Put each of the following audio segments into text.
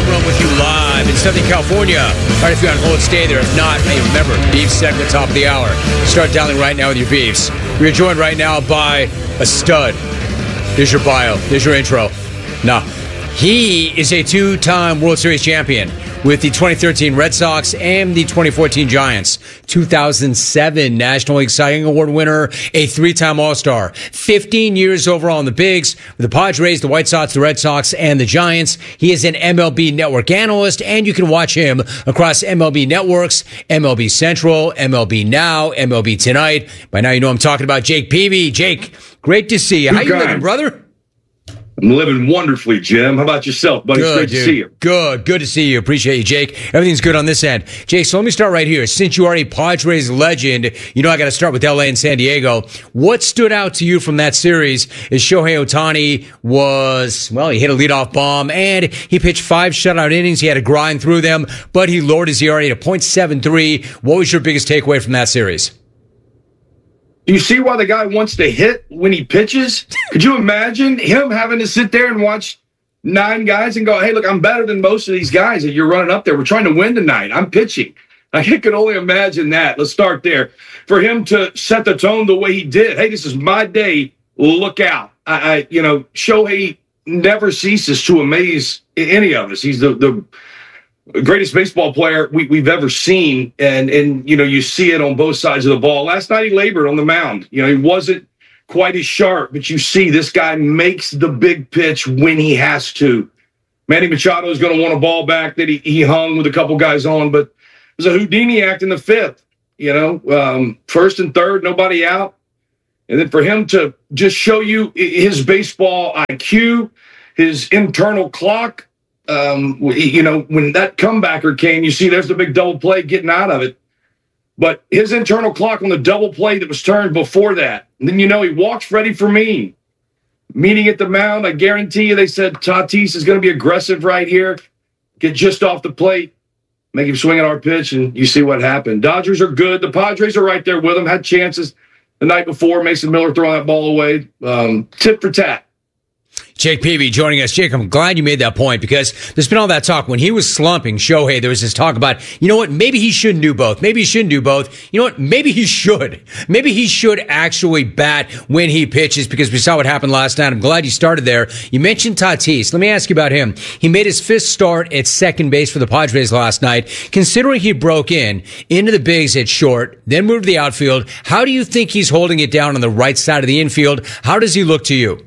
Jim Rome with you live in Southern California. All right, if you're on hold, stay there. If not, hey, remember, Beefs segment, top of the hour. Start dialing right now with your Beefs. We're joined right now by a stud. There's your bio. There's your intro. Nah. He is a two-time World Series champion with the 2013 Red Sox and the 2014 Giants. 2007 National League Cy Young Award winner, a three-time All-Star. 15 years overall in the Bigs with the Padres, the White Sox, the Red Sox, and the Giants. He is an MLB Network analyst, and you can watch him across MLB Networks, MLB Central, MLB Now, MLB Tonight. By now you know I'm talking about Jake Peavy. Jake, great to see you. How you living, brother? I'm living wonderfully, Jim. How about yourself, buddy? It's great to see you. Good to see you. Appreciate you, Jake. Everything's good on this end. Jake, so let me start right here. Since you are a Padres legend, you know I got to start with LA and San Diego. What stood out to you from that series is Shohei Ohtani he hit a leadoff bomb, and he pitched 5 shutout innings. He had to grind through them, but he lowered his ERA to .73. What was your biggest takeaway from that series? Do you see why the guy wants to hit when he pitches? Could you imagine him having to sit there and watch 9 guys and go, hey, look, I'm better than most of these guys that you're running up there. We're trying to win tonight. I'm pitching. I can only imagine that. Let's start there. For him to set the tone the way he did, hey, this is my day. Look out. Shohei never ceases to amaze any of us. He's the greatest baseball player we've ever seen, and you see it on both sides of the ball. Last night he labored on the mound. He wasn't quite as sharp, but you see this guy makes the big pitch when he has to. Manny Machado is going to want a ball back that he hung with a couple guys on, but it was a Houdini act in the 5th. First and third, nobody out. And then for him to just show you his baseball IQ, his internal clock, when that comebacker came, you see there's the big double play getting out of it. But his internal clock on the double play that was turned before that, and then he walks Freddie Fermin. Meeting at the mound, I guarantee you they said Tatis is going to be aggressive right here, get just off the plate, make him swing at our pitch, and you see what happened. Dodgers are good. The Padres are right there with them, had chances the night before. Mason Miller throwing that ball away. Tit for tat. Jake Peavy joining us. Jake, I'm glad you made that point because there's been all that talk. When he was slumping Shohei, there was this talk about, maybe he shouldn't do both. Maybe he shouldn't do both. Maybe he should. Maybe he should actually bat when he pitches because we saw what happened last night. I'm glad you started there. You mentioned Tatis. Let me ask you about him. He made his 5th start at second base for the Padres last night. Considering he broke into the bigs at short, then moved to the outfield, how do you think he's holding it down on the right side of the infield? How does he look to you?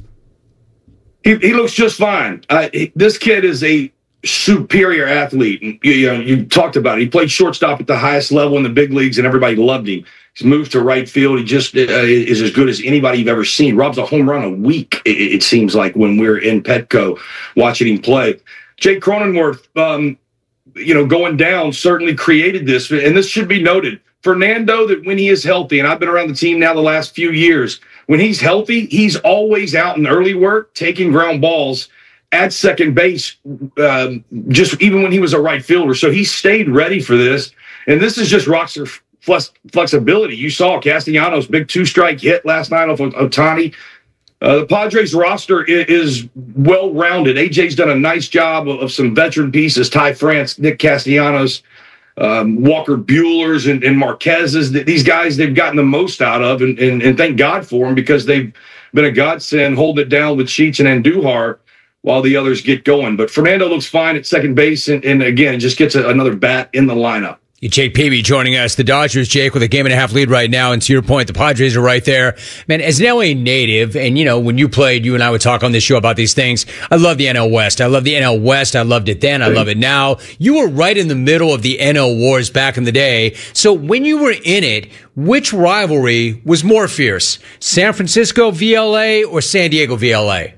He looks just fine. This kid is a superior athlete. You talked about it. He played shortstop at the highest level in the big leagues, and everybody loved him. He's moved to right field. He just is as good as anybody you've ever seen. Robs a home run a week, it seems like, when we're in Petco watching him play. Jake Cronenworth, going down certainly created this, and this should be noted. Fernando, that when he is healthy, and I've been around the team now the last few years, when he's healthy, he's always out in early work, taking ground balls at second base, just even when he was a right fielder. So he stayed ready for this. And this is just roster flexibility. You saw Castellanos' big 2-strike hit last night off of Ohtani. The Padres roster is well-rounded. AJ's done a nice job of some veteran pieces, Ty France, Nick Castellanos, Walker Buehler's and Marquez's. These guys they've gotten the most out of, and thank God for them because they've been a godsend holding it down with Cheech and Andujar while the others get going. But Fernando looks fine at second base, and again, just gets another bat in the lineup. Jake Peavy joining us. The Dodgers, Jake, with a 1.5 lead right now. And to your point, the Padres are right there. Man, as an LA native, and when you played, you and I would talk on this show about these things. I love the NL West. I love the NL West. I loved it then. I love it now. You were right in the middle of the NL Wars back in the day. So when you were in it, which rivalry was more fierce? San Francisco VLA or San Diego VLA?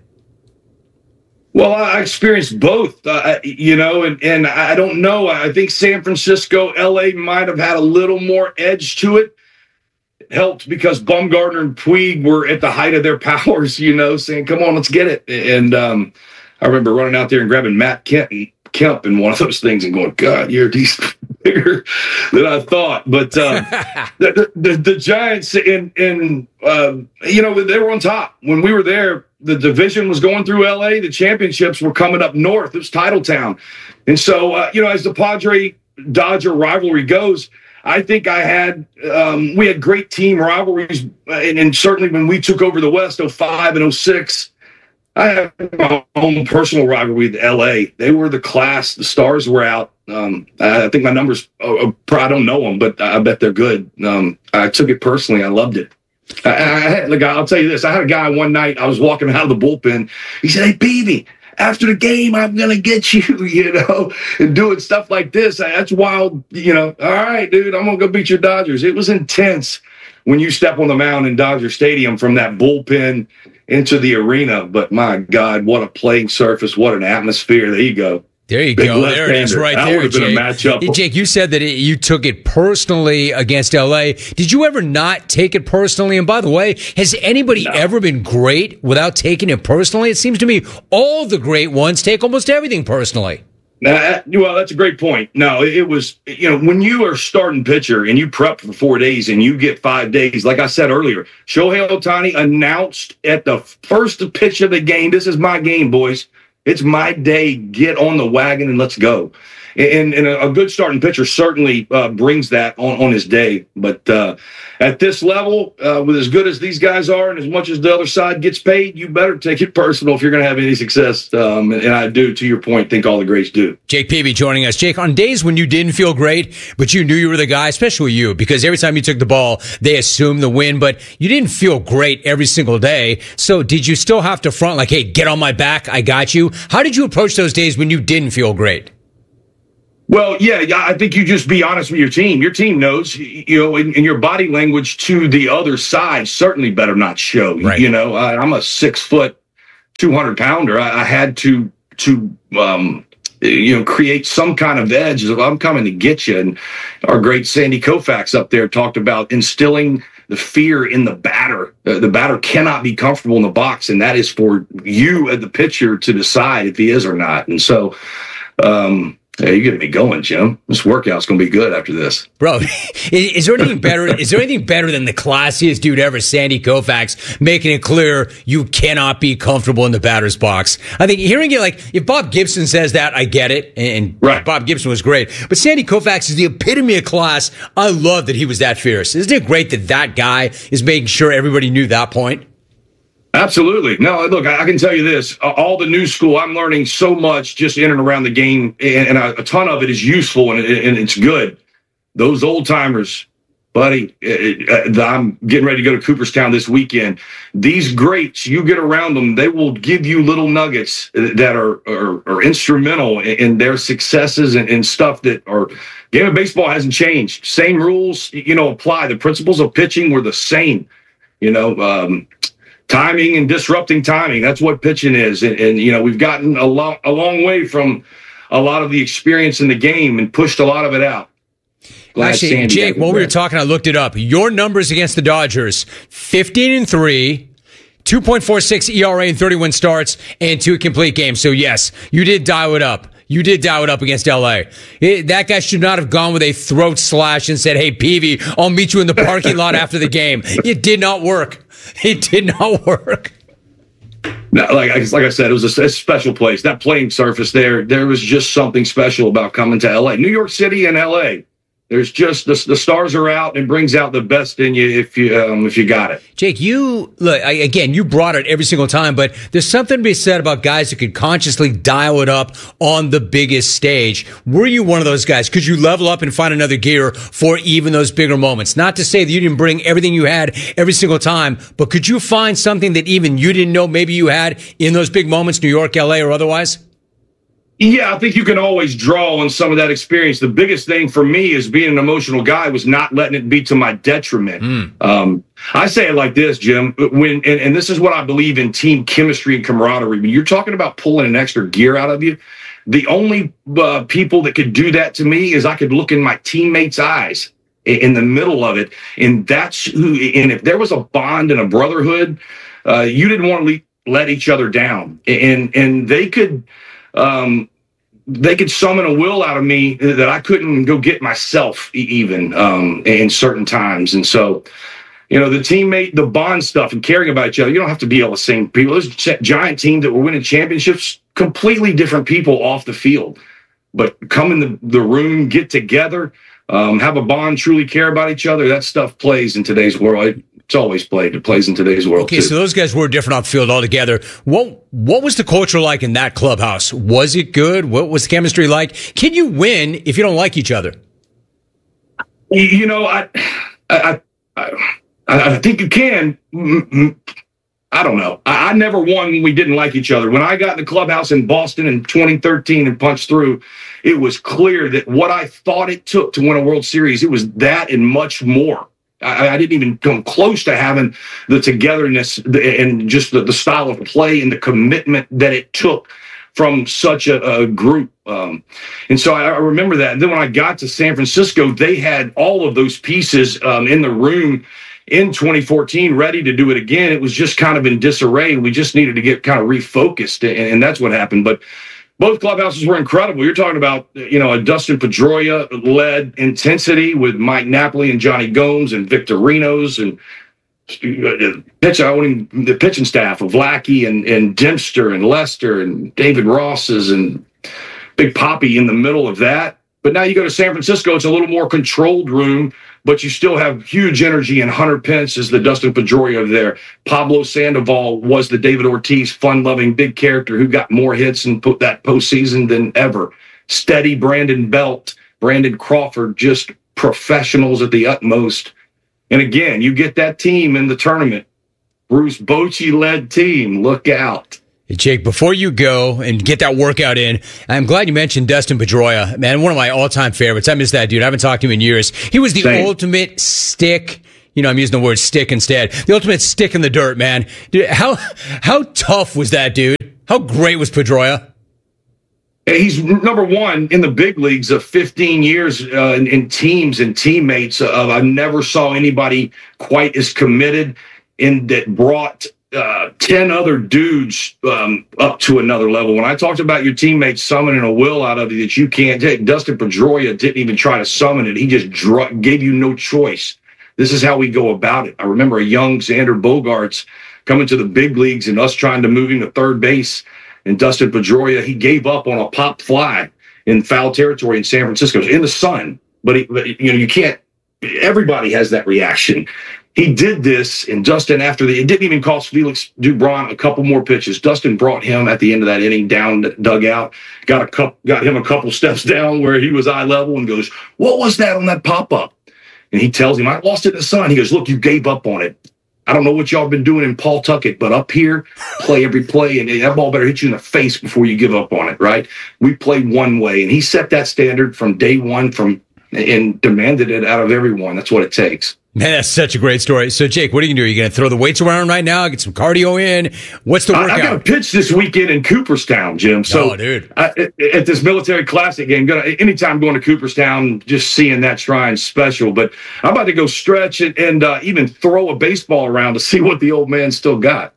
Well, I experienced both, and I don't know. I think San Francisco, LA might have had a little more edge to it. It helped because Bumgarner and Puig were at the height of their powers, saying, come on, let's get it. And I remember running out there and grabbing Matt Kemp in one of those things and going, God, you're bigger than I thought. But the Giants, they were on top. When we were there, the division was going through LA. The championships were coming up north. It was Titletown. And so, as the Padre-Dodger rivalry goes, I think we had great team rivalries. And certainly when we took over the West, 05 and 06, I have my own personal rivalry with LA. They were the class. The stars were out. I think my numbers, I don't know them, but I bet they're good. I took it personally. I loved it. I'll tell you this. I had a guy one night, I was walking out of the bullpen. He said, "Hey, Peavy, after the game, I'm going to get you, and doing stuff like this. That's wild. All right, dude, I'm going to go beat your Dodgers." It was intense when you step on the mound in Dodger Stadium from that bullpen into the arena. But my God, what a playing surface. What an atmosphere. There you go. There you go. There it is right there, Jake. Matchup. Jake, you said that you took it personally against L.A. Did you ever not take it personally? And by the way, has anybody ever been great without taking it personally? It seems to me all the great ones take almost everything personally. Well, that's a great point. No, it was, when you are starting pitcher and you prep for 4 days and you get 5 days, like I said earlier, Shohei Ohtani announced at the first pitch of the game, "This is my game, boys. It's my day. Get on the wagon and let's go." And a good starting pitcher certainly brings that on his day. But at this level, with as good as these guys are and as much as the other side gets paid, you better take it personal if you're going to have any success. And I do, to your point, think all the greats do. Jake Peavy joining us. Jake, on days when you didn't feel great, but you knew you were the guy, especially you, because every time you took the ball, they assumed the win, but you didn't feel great every single day. So did you still have to front like, "Hey, get on my back, I got you"? How did you approach those days when you didn't feel great? Well, yeah, I think you just be honest with your team. Your team knows, and your body language to the other side certainly better not show. Right. I'm a 6 foot, 200 pounder. I had to create some kind of edge. I'm coming to get you. And our great Sandy Koufax up there talked about instilling the fear in the batter. The batter cannot be comfortable in the box, and that is for you as the pitcher to decide if he is or not. And so, hey, you're getting me going, Jim. This workout's going to be good after this. Bro, is there anything better? Is there anything better than the classiest dude ever, Sandy Koufax, making it clear you cannot be comfortable in the batter's box? I think hearing it, like, if Bob Gibson says that, I get it. And right. Bob Gibson was great. But Sandy Koufax is the epitome of class. I love that he was that fierce. Isn't it great that that guy is making sure everybody knew that point? Absolutely. No, look, I can tell you this. All the new school, I'm learning so much just in and around the game, and a ton of it is useful and it's good. Those old timers, buddy, I'm getting ready to go to Cooperstown this weekend. These greats, you get around them, they will give you little nuggets that are instrumental in their successes and stuff that are. Game of baseball hasn't changed. Same rules, apply. The principles of pitching were the same, timing and disrupting timing. That's what pitching is. And we've gotten a long way from a lot of the experience in the game and pushed a lot of it out. Actually, Jake, while we were talking, I looked it up. Your numbers against the Dodgers, 15-3, 2.46 ERA in 31 starts, and 2 complete games. So, yes, you did dial it up. You did dial it up against L.A. That guy should not have gone with a throat slash and said, "Hey, Peavy, I'll meet you in the parking lot after the game." It did not work. It did not work. No, like I said, it was a special place. That playing surface there was just something special about coming to L.A. New York City and L.A. There's just the stars are out and brings out the best in you if you got it. Jake, you brought it every single time, but there's something to be said about guys who could consciously dial it up on the biggest stage. Were you one of those guys? Could you level up and find another gear for even those bigger moments? Not to say that you didn't bring everything you had every single time, but could you find something that even you didn't know maybe you had in those big moments, New York, LA, or otherwise? Yeah, I think you can always draw on some of that experience. The biggest thing for me as being an emotional guy was not letting it be to my detriment. I say it like this, Jim, and this is what I believe in team chemistry and camaraderie. When you're talking about pulling an extra gear out of you, the only people that could do that to me is I could look in my teammates' eyes in the middle of it. And that's who, and if there was a bond and a brotherhood, you didn't want to let each other down. And they could summon a will out of me that I couldn't go get myself even in certain times. And so, the teammate, the bond stuff and caring about each other. You don't have to be all the same people. Those giant teams that were winning championships, completely different people off the field. But come in the room, get together, have a bond, truly care about each other. That stuff plays in today's world. It's always played. It plays in today's world. Okay, too. So those guys were different off the field altogether. What was the culture like in that clubhouse? Was it good? What was the chemistry like? Can you win if you don't like each other? I think you can. I don't know. I never won when we didn't like each other. When I got in the clubhouse in Boston in 2013 and punched through, it was clear that what I thought it took to win a World Series, it was that and much more. I didn't even come close to having the togetherness and just the style of play and the commitment that it took from such a group. And so I remember that. And then when I got to San Francisco, they had all of those pieces in the room in 2014 ready to do it again. It was just kind of in disarray, and we just needed to get kind of refocused, and that's what happened. But both clubhouses were incredible. You're talking about, a Dustin Pedroia-led intensity with Mike Napoli and Johnny Gomes and Victor Rinos and the pitching staff of Lackey and Dempster and Lester and David Ross's and Big Papi in the middle of that. But now you go to San Francisco, it's a little more controlled room, but you still have huge energy, and Hunter Pence is the Dustin Pedroia there. Pablo Sandoval was the David Ortiz, fun-loving, big character who got more hits in that postseason than ever. Steady Brandon Belt, Brandon Crawford, just professionals at the utmost. And again, you get that team in the tournament. Bruce Bochy-led team, look out. Hey, Jake, before you go and get that workout in, I'm glad you mentioned Dustin Pedroia. Man, one of my all-time favorites. I miss that dude. I haven't talked to him in years. He was the ultimate stick. I'm using the word stick instead. The ultimate stick in the dirt, man. Dude, how tough was that dude? How great was Pedroia? He's number one in the big leagues of 15 years in teams and teammates. I never saw anybody quite as committed and that brought 10 other dudes up to another level. When I talked about your teammates summoning a will out of you that you can't take, Dustin Pedroia didn't even try to summon it. He just gave you no choice. This is how we go about it. I remember a young Xander Bogaerts coming to the big leagues and us trying to move him to third base. And Dustin Pedroia, he gave up on a pop fly in foul territory in San Francisco. It was in the sun. But you can't, everybody has that reaction. He did this, and Dustin, it didn't even cost Felix Dubron a couple more pitches. Dustin brought him at the end of that inning down the dugout, got him a couple steps down where he was eye level, and goes, "What was that on that pop-up?" And he tells him, "I lost it in the sun." He goes, "Look, you gave up on it. I don't know what y'all been doing in Pawtucket, but up here, play every play, and that ball better hit you in the face before you give up on it, right? We play one way." And he set that standard from day one and demanded it out of everyone. That's what it takes. Man, that's such a great story. So, Jake, what are you going to do? Are you going to throw the weights around right now, get some cardio in? What's the workout? I got a pitch this weekend in Cooperstown, Jim. So, dude. At this military classic game, anytime going to Cooperstown, just seeing that shrine's special. But I'm about to go stretch and even throw a baseball around to see what the old man still got.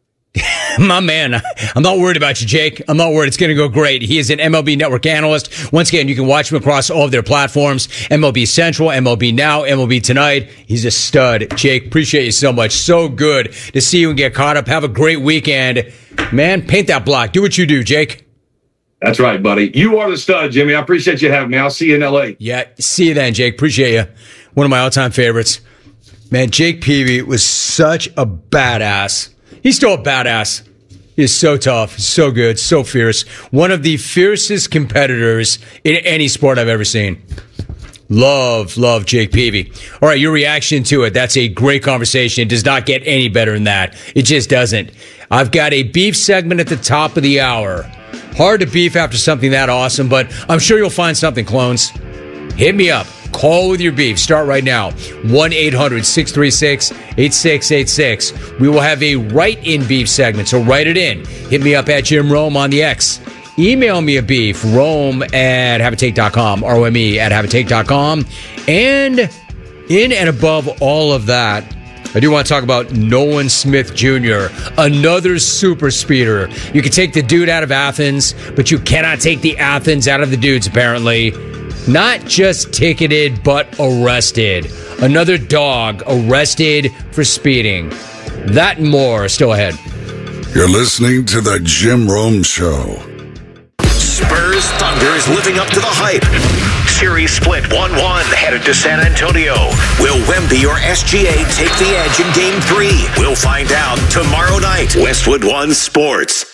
My man, I'm not worried about you, Jake. I'm not worried. It's going to go great. He is an MLB Network analyst. Once again, you can watch him across all of their platforms. MLB Central, MLB Now, MLB Tonight. He's a stud. Jake, appreciate you so much. So good to see you and get caught up. Have a great weekend. Man, paint that block. Do what you do, Jake. That's right, buddy. You are the stud, Jimmy. I appreciate you having me. I'll see you in L.A. Yeah, see you then, Jake. Appreciate you. One of my all-time favorites. Man, Jake Peavy was such a badass. He's still a badass. He's so tough, so good, so fierce. One of the fiercest competitors in any sport I've ever seen. Love Jake Peavy. All right, your reaction to it. That's a great conversation. It does not get any better than that. It just doesn't. I've got a beef segment at the top of the hour. Hard to beef after something that awesome, but I'm sure you'll find something, clones. Hit me up. Call with your beef. Start right now. 1-800-636-8686. We will have a write-in beef segment, so write it in. Hit me up at Jim Rome on the X. Email me a beef, rome@haveatake.com, ROME@haveatake.com. And in and above all of that, I do want to talk about Nolan Smith Jr., another super speeder. You can take the dude out of Athens, but you cannot take the Athens out of the dudes, apparently. Not just ticketed, but arrested. Another dog arrested for speeding. That and more still ahead. You're listening to the Jim Rome Show. Spurs Thunder is living up to the hype. Series split 1-1 headed to San Antonio. Will Wemby or SGA take the edge in Game 3? We'll find out tomorrow night. Westwood One Sports.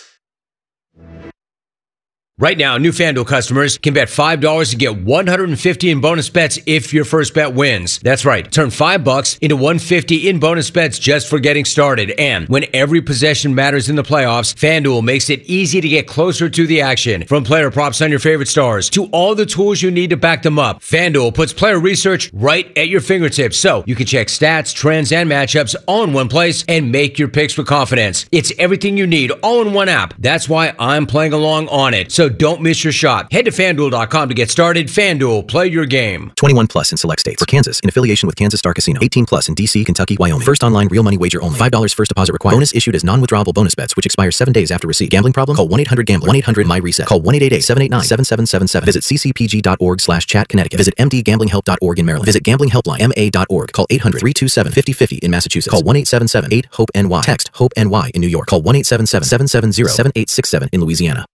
Right now, new FanDuel customers can bet $5 to get $150 in bonus bets if your first bet wins. That's right. Turn $5 into $150 in bonus bets just for getting started. And when every possession matters in the playoffs, FanDuel makes it easy to get closer to the action. From player props on your favorite stars to all the tools you need to back them up, FanDuel puts player research right at your fingertips, so you can check stats, trends, and matchups all in one place and make your picks with confidence. It's everything you need all in one app. That's why I'm playing along on it. So don't miss your shot. Head to FanDuel.com to get started. FanDuel, play your game. 21 plus in select states. For Kansas, in affiliation with Kansas Star Casino. 18 plus in D.C., Kentucky, Wyoming. First online real money wager only. $5 first deposit required. Bonus issued as non-withdrawable bonus bets, which expire 7 days after receipt. Gambling problem? Call 1-800-GAMBLER. 1-800-MY-RESET. Call 1-888-789-7777. Visit ccpg.org/chat Connecticut. Visit mdgamblinghelp.org in Maryland. Visit gamblinghelplinema.org. Call 800-327-5050 in Massachusetts. Call 1-877-8-HOPE-NY. Text HOPE-NY in New York. Call 1-877-770-7867 in Louisiana.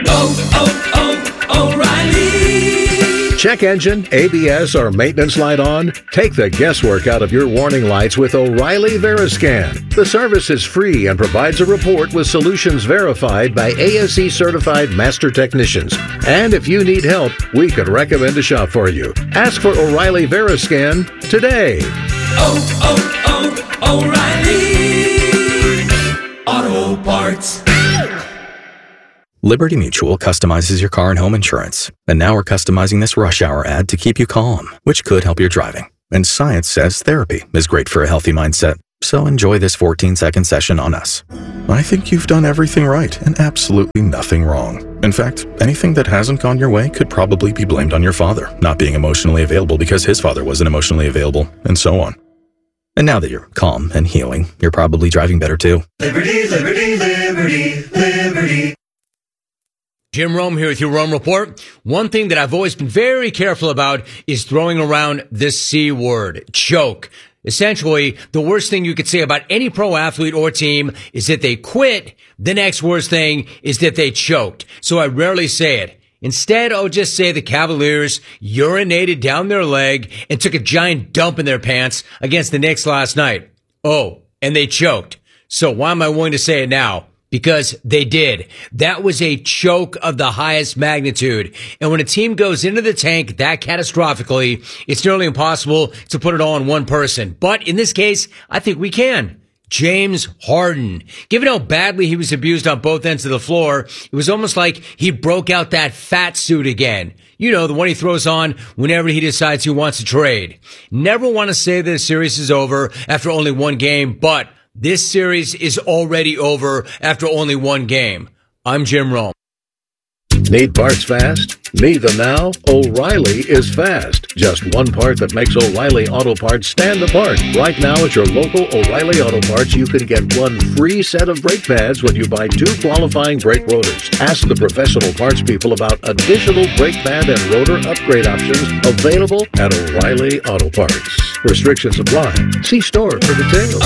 O'Reilly. Check engine, ABS, or maintenance light on? Take the guesswork out of your warning lights with O'Reilly Veriscan. The service is free and provides a report with solutions verified by ASE certified master technicians. And if you need help, we could recommend a shop for you. Ask for O'Reilly Veriscan today. O'Reilly Auto Parts. Liberty Mutual customizes your car and home insurance. And now we're customizing this rush hour ad to keep you calm, which could help your driving. And science says therapy is great for a healthy mindset. So enjoy this 14-second session on us. I think you've done everything right and absolutely nothing wrong. In fact, anything that hasn't gone your way could probably be blamed on your father, not being emotionally available because his father wasn't emotionally available, and so on. And now that you're calm and healing, you're probably driving better too. Liberty, liberty, liberty, liberty. Jim Rome here with your Rome Report. One thing that I've always been very careful about is throwing around the C word, choke. Essentially, the worst thing you could say about any pro athlete or team is that they quit. The next worst thing is that they choked. So I rarely say it. Instead, I'll just say the Cavaliers urinated down their leg and took a giant dump in their pants against the Knicks last night. Oh, and they choked. So why am I willing to say it now? Because they did. That was a choke of the highest magnitude. And when a team goes into the tank that catastrophically, it's nearly impossible to put it all on one person. But in this case, I think we can. James Harden. Given how badly he was abused on both ends of the floor, it was almost like he broke out that fat suit again. You know, the one he throws on whenever he decides he wants to trade. Never want to say that the series is over after only one game, but this series is already over after only one game. I'm Jim Rome. Need parts fast? Need them now? O'Reilly is fast. Just one part that makes O'Reilly Auto Parts stand apart. Right now at your local O'Reilly Auto Parts, you can get one free set of brake pads when you buy 2 qualifying brake rotors. Ask the professional parts people about additional brake pad and rotor upgrade options available at O'Reilly Auto Parts. Restrictions apply. See store for details.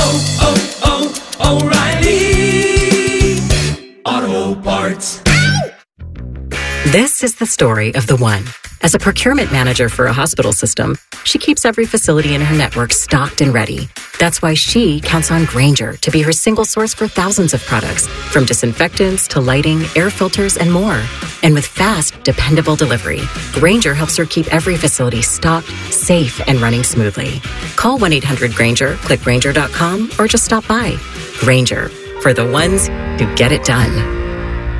O'Reilly Auto Parts. This is the story of the one. As a procurement manager for a hospital system, she keeps every facility in her network stocked and ready. That's why she counts on Grainger to be her single source for thousands of products, from disinfectants to lighting, air filters, and more. And with fast, dependable delivery, Grainger helps her keep every facility stocked, safe, and running smoothly. Call 1-800-GRAINGER, click Grainger.com, or just stop by. Grainger, for the ones who get it done.